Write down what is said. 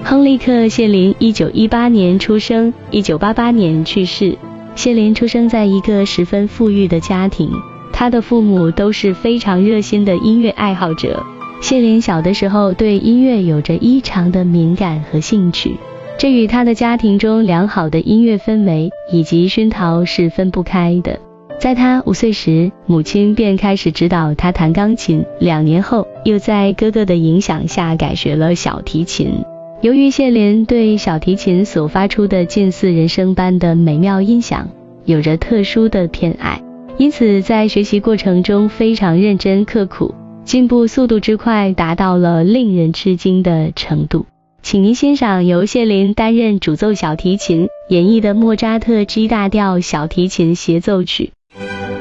亨利克·谢林1918年出生，1988年去世。谢林出生在一个十分富裕的家庭，他的父母都是非常热心的音乐爱好者。谢林小的时候对音乐有着异常的敏感和兴趣，这与他的家庭中良好的音乐氛围以及熏陶是分不开的。在他5岁时，母亲便开始指导他弹钢琴，2年后又在哥哥的影响下改学了小提琴。由于谢林对小提琴所发出的近似人声般的美妙音响有着特殊的偏爱，因此在学习过程中非常认真刻苦，进步速度之快达到了令人吃惊的程度。请您欣赏由谢林担任主奏小提琴演绎的莫扎特 G 大调小提琴协奏曲。